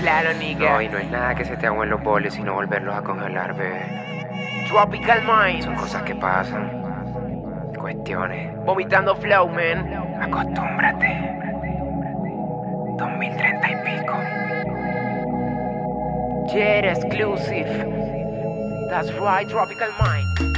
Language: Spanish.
Claro, nigga. No, y no es nada que se te agüen los boles, sino volverlos a congelar, bebé. Tropical Minds. Son cosas que pasan. Cuestiones. Vomitando flow, man. Acostúmbrate. 2030 y pico. Jet exclusive. That's right, Tropical Mind.